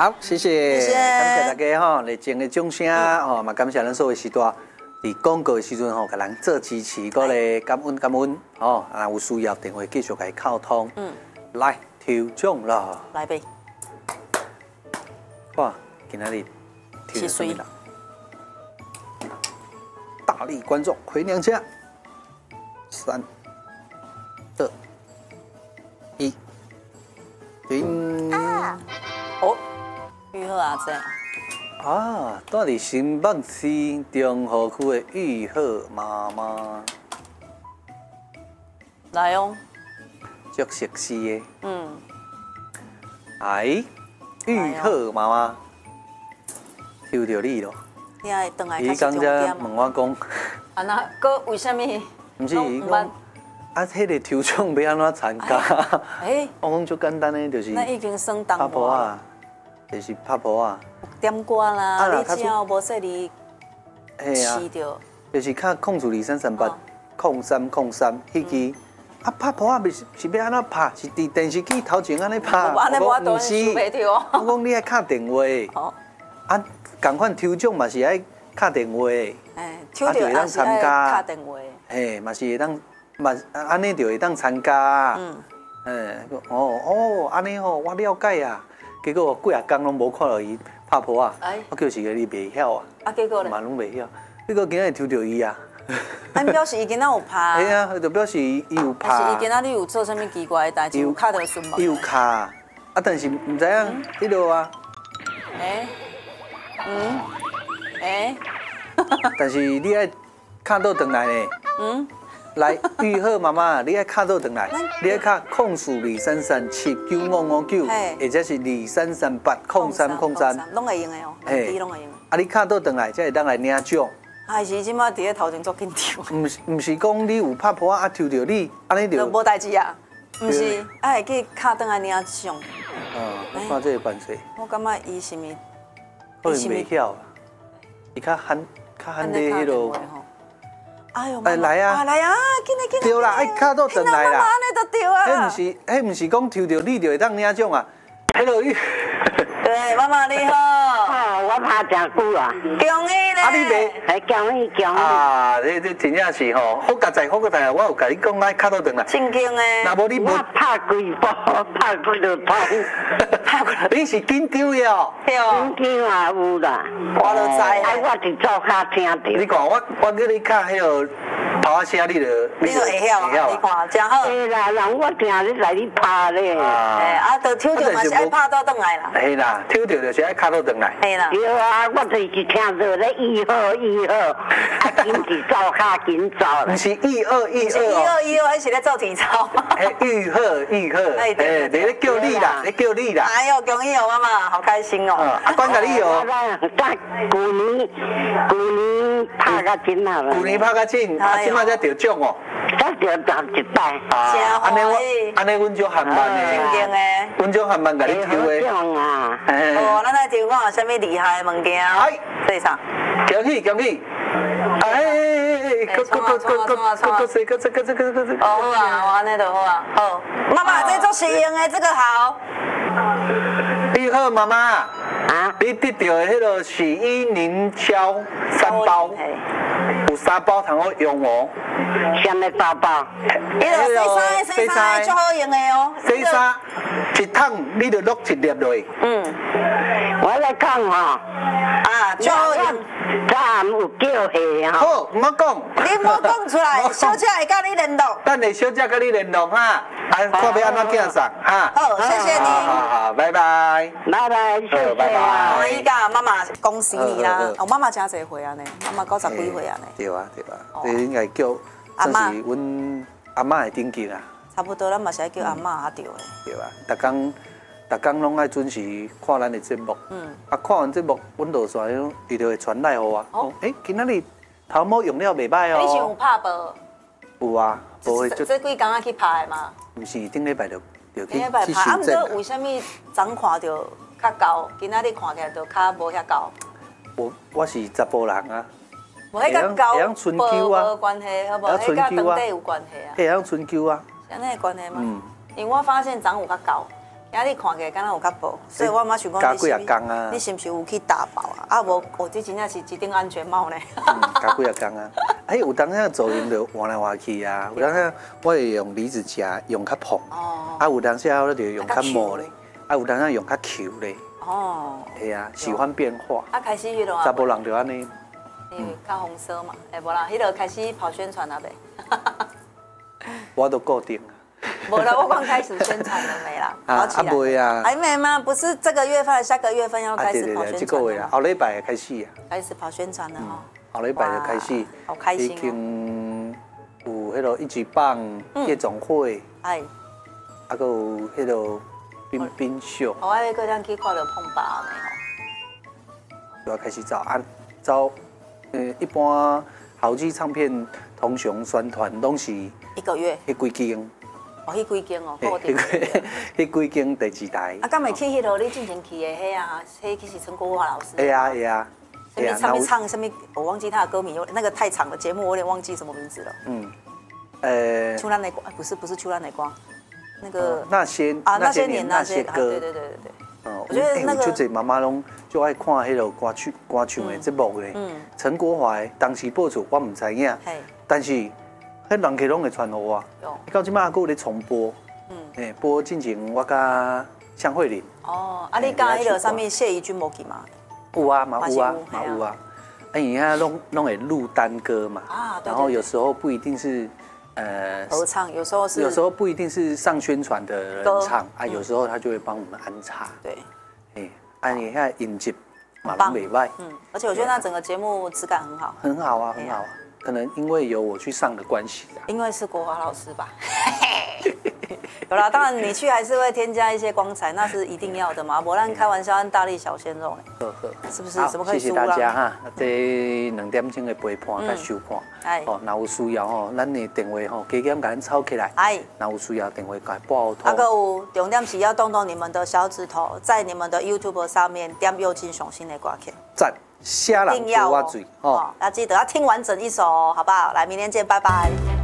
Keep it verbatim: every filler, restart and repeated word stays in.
好，谢谢， 谢谢感谢大家吼，热情的掌声吼，嘛感谢咱所有时代伫广告的时阵吼，甲咱做支持，过来感恩感恩吼，啊有需要电话继续甲伊沟通。嗯，来抽奖啦， 来呗。 哇，今仔日抽到什么啦？大力观众回娘家，三、二、一，停。 啊，哦，玉鹤阿姐。 啊，住伫新北市中和区的玉鹤妈妈， 来哦。 足熟悉的。 嗯。 哎，玉鹤妈妈，抽到你咯。 你爱回来伊开始重刚才点问我讲， 啊那个为什么？ 毋是伊讲，啊，迄个抽奖要安怎参加？ 哎， 我讲足简单的，就是那已经算重拍婆啊，就是拍婆啊。 点歌啦，你只要无说你试着， 就是卡控住二三三八控三控三迄支。啊，拍婆啊，是是要安怎拍？是伫电视机头前安尼拍？ 我安尼我当然想袂到。 我讲你爱敲电话。哦。啊，共款抽奖嘛是爱敲电话。 哎，抽到也是爱敲电话。 嘿，嘛是会当，嘛安尼就会当参加。嗯。哎，哦哦，安尼吼，我了解啊。结果几啊工拢无看到伊拍婆啊。哎。我叫是个你袂晓啊。啊， 结果咧？ 嘛拢袂晓。结果今日抽到伊啊。 啊，表示伊今仔有拍。 系啊，就表示伊有拍。 但是伊今仔日有做啥物奇怪的代志？有卡到顺无？ 伊有卡，啊，但是唔知影迄落啊。 诶，嗯，诶。 但是你爱卡倒转来呢。嗯。来，玉鹤妈妈，你爱卡倒转来，你爱卡控数二三三七九五五九，或者是二三三八控三控三， 拢会用的哦，嘿，拢会用。 啊，你卡倒转来，才会当来领奖。 还是即马伫咧头前做紧张。 唔是唔是讲你有拍婆啊抽到你，安尼就无代志啊。唔是，啊会去卡倒来领奖。 嗯，我看这个关系。 我感觉伊是咪？ 可能袂晓，伊较憨较憨咧迄落。 哎呦， 哎来啊！ 来啊！紧来紧来！ 对啦，爱卡倒转来啦。 安尼都对啊。 迄唔是，迄唔是讲抽到你就会当领奖啊。迄落伊。 对，妈妈你好。 哦，我拍真久啊。 恭喜咧！ 啊，你袂？ 还恭喜恭喜！ 啊，这这真正是吼，好佳哉好佳哉，我有甲你讲，咱卡倒转来。 正经诶。 若无你无。 我拍几波，拍几落通。 拍过来。 你是紧张的哦。 对哦。 紧张啊有啦。 我都知。 哎，我是做卡听到。 你看我，我叫你卡迄落跑啊车，你就你就会晓啊。你看，真好。 对啦，人我听你来你拍咧。 哎，啊，都抽到嘛是爱拍倒转来啦。 系啦，抽到就是爱卡倒转来。 系啦。 对啊，我就是听到咧一号一号，啊，紧是走卡紧走啦。 不是一二一二哦。一二一二，还是咧做体操。 哎，玉鹤玉鹤，哎，你咧叫你啦，咧叫你啦。 哎呦，恭喜哦，妈妈，好开心哦。 啊，关甲你哦。 但旧年旧年拍甲真好啦。 旧年拍甲真，啊，即摆才得奖哦。 才得奖一摆。 啊，安尼我安尼阮就含慢的。 正经的。 阮就含慢甲你抽的。 奖啊。 哦，咱来抽看有啥物厉害的物件。哎，对啥？ 恭喜恭喜！哎哎哎， 冲啊冲啊冲啊冲啊！ 搁这搁这搁这搁这搁这。 哦好啊，我安尼就好啊。好，妈妈这做实用的，这个好。 你好，妈妈。啊，你得到的迄个洗衣凝胶三包，有三包通好用哦。 什么包包？ 迄个洗衫的洗衫的最好用的哦。 洗衫一桶你就落一粒落去。嗯， 我来讲吼。 啊，最好用。 咱有叫下吼。 好，唔好讲。 你唔好讲出来，小姐会甲你联络。 等下小姐甲你联络哈，啊，看要安怎寄送哈。 好，谢谢你。 好好，拜拜。 拜拜，谢谢。 拜拜。 我伊甲妈妈恭喜你啦！哦，妈妈真侪岁啊呢，妈妈九十几岁啊呢。 对啊，对啊，这应该叫算是阮阿嬷的顶级啦。 差不多，咱嘛是爱叫阿嬷啊，对的。 对啊，逐工逐工拢爱准时看咱的节目。嗯。啊，看完节目，阮落线伊就会传来互我。哦。诶，今仔日头毛用了袂歹哦。 你是有拍无？ 有啊，无会这这几工仔去拍的吗？ 毋是，顶礼拜就就去去修正。啊，毋过为什么昨看到较高，今仔日看起来就较无遐高？ 我我是查甫人啊。 无迄个高， 无无关系，好无？迄甲当地有关系啊。 会晓春秋啊。 是安尼的关系吗？嗯。因为我发现昨有较高。 今日看起来敢若有较薄，所以我嘛想讲加几啊工啊， 你是不是有去打包啊？啊无，哦，这真正是一顶安全帽呢。 加几啊工啊！哎，有当下做音就换来换去啊，有当下我会用离子夹用较蓬，哦，啊有当下我就用较毛咧，啊有当下用较 Q 咧。哦，系啊，喜欢变化。 啊，开始迄落啊， 查甫人就安尼。 因为较红色嘛，哎无啦，迄落开始跑宣传了呗。 我都固定啊。 无啦，我刚开始宣传了没啦？ 啊啊未啊， 还没吗？不是这个月份，下个月份要开始跑宣传。 这个月啊，后礼拜开始啊。 开始跑宣传了哈。 后礼拜就开始。 好开心哦。 已经有迄落一级棒夜总会，哎，啊个有迄落冰冰秀。 我爱个咱去看到碰爸的吼。 就要开始找啊找，呃，一般豪记唱片同熊宣传拢是一个月， 迄几间。 哦，迄几间哦，固定。 迄几间第几台？ 啊，敢会去迄落你之前去的迄啊？迄其实陈国华老师。 会啊会啊。 什么上面唱什么？我忘记他的歌名，有那个太长的节目，我有点忘记什么名字了。嗯，呃，秋兰内光，不是不是秋兰内光，那个那些啊那些年那些歌， 对对对对对。 我觉得那个就这妈妈拢就爱看迄落歌曲歌唱的节目咧。嗯。陈国华当时播出我唔知影，但是迄人客拢会传给我。有。到即马还有咧重播。嗯。诶，播进前我甲向慧玲。 哦，啊，你讲迄落上面谢怡君无去吗？ 有啊，嘛有啊，嘛有啊。哎，你看弄弄会录单歌嘛。啊，对。然后有时候不一定是。呃， 合唱有时候是， 有时候不一定是上宣传的人唱啊，有时候他就会帮我们安插。对，哎，啊，你看音质蛮美外，嗯， 而且我觉得那整个节目质感很好， 很好啊，很好啊。可能因为有我去上的关系啊， 因为是国华老师吧。有啦，当然你去还是会添加一些光彩，那是一定要的嘛。不然开玩笑，按大力小鲜肉呢，是不是？怎么可以输啦？ 谢谢大家哈，这两点钟的陪伴甲收看，哎，哦，若有需要吼，咱的电话吼，加减甲咱抄起来，哎，若有需要电话甲报通。 啊，个有重点是要动动你们的小指头，在你们的 YouTube 上面点右金雄心的歌曲， 赞，写人多我嘴哦，要记得要听完整一首哦，好不好？来，明天见，拜拜。